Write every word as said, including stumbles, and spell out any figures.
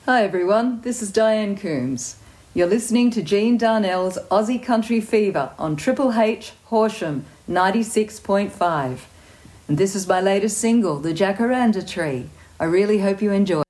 Hi everyone, this is Diane Coombs. You're listening to Jean Darnell's Aussie Country Fever on Triple H Horsham ninety-six point five. And this is my latest single, The Jacaranda Tree. I really hope you enjoy.